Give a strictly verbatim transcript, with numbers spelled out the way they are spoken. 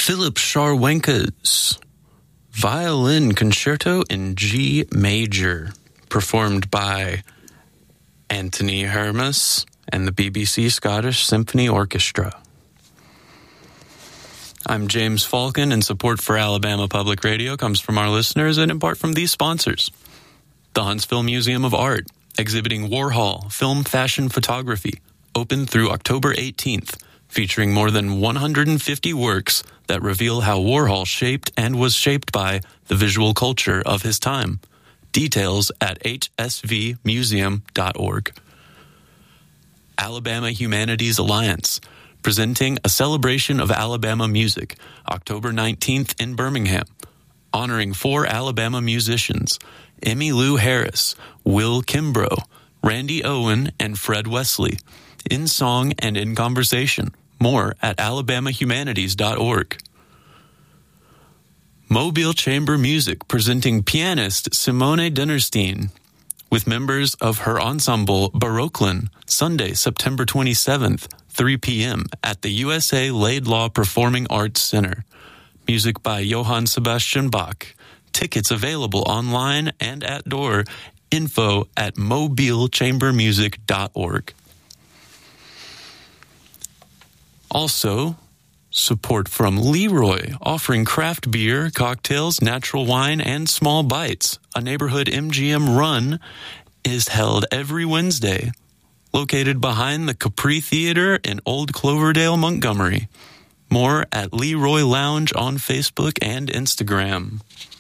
Philip Scharwenka's Violin Concerto in G Major, performed by Anthony Hermes and the B B C Scottish Symphony Orchestra. I'm James Falcon, and support for Alabama Public Radio comes from our listeners and in part from these sponsors. The Huntsville Museum of Art, exhibiting Warhol film fashion photography, open through October eighteenth, featuring more than one hundred fifty works that reveal how Warhol shaped and was shaped by the visual culture of his time. Details at h s v museum dot org. Alabama Humanities Alliance, presenting a celebration of Alabama music, October nineteenth in Birmingham, honoring four Alabama musicians, Emmylou Harris, Will Kimbrough, Randy Owen, and Fred Wesley, in song and in conversation. More at alabama humanities dot org. Mobile Chamber Music, presenting pianist Simone Dinnerstein with members of her ensemble Baroquelin, Sunday, September twenty-seventh, three p.m. at the U S A Laidlaw Performing Arts Center. Music by Johann Sebastian Bach. Tickets available online and at door. Info at mobile chamber music dot org. Also, support from Leroy, offering craft beer, cocktails, natural wine, and small bites. A neighborhood M G M run is held every Wednesday, located behind the Capri Theater in Old Cloverdale, Montgomery. More at Leroy Lounge on Facebook and Instagram.